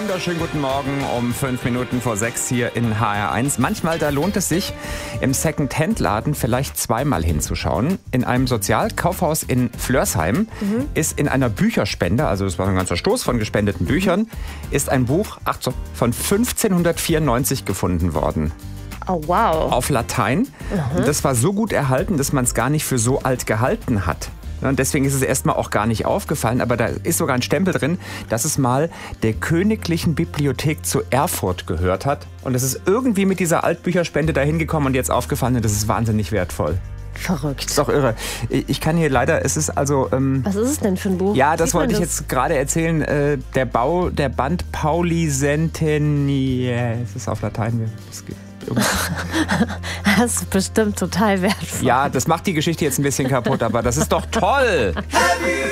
wunderschönen guten Morgen um 5 Minuten vor 6 hier in HR1. Manchmal, da lohnt es sich, im Second-Hand-Laden vielleicht zweimal hinzuschauen. In einem Sozialkaufhaus in Flörsheim ist in einer Bücherspende, also es war ein ganzer Stoß von gespendeten Büchern, ist ein Buch von 1594 gefunden worden. Oh, wow. Auf Latein. Das war so gut erhalten, dass man es gar nicht für so alt gehalten hat. Und deswegen ist es erstmal auch gar nicht aufgefallen, aber da ist sogar ein Stempel drin, dass es mal der Königlichen Bibliothek zu Erfurt gehört hat. Und es ist irgendwie mit dieser Altbücherspende dahin gekommen und jetzt aufgefallen, und das ist wahnsinnig wertvoll. Verrückt. Das ist doch irre. Ich kann hier leider, es ist also... Was ist es denn für ein Buch? Ja, das wollte ich jetzt gerade erzählen. Der Band Pauli Centeniae. Es ist auf Latein. Das geht. Das ist bestimmt total wertvoll. Ja, das macht die Geschichte jetzt ein bisschen kaputt, aber das ist doch toll.